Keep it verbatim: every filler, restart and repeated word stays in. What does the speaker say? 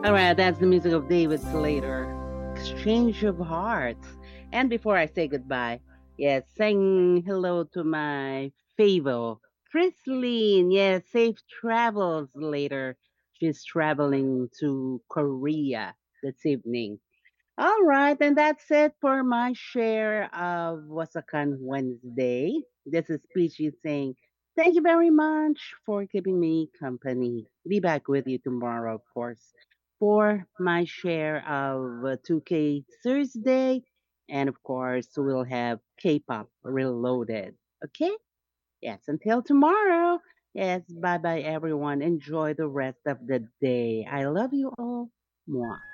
All right, that's the music of David Slater. Exchange of Hearts. And before I say goodbye, yes, saying hello to my Favo, Chrisleen. Yes, safe travels later. She's traveling to Korea this evening. All right, and that's it for my share of Wasakan Wednesday. This is Peachy saying thank you very much for keeping me company. Be back with you tomorrow, of course, for my share of uh, two K Thursday. And of course, we'll have K pop reloaded. Okay? Yes, until tomorrow. Yes, bye bye, everyone. Enjoy the rest of the day. I love you all. Mwah.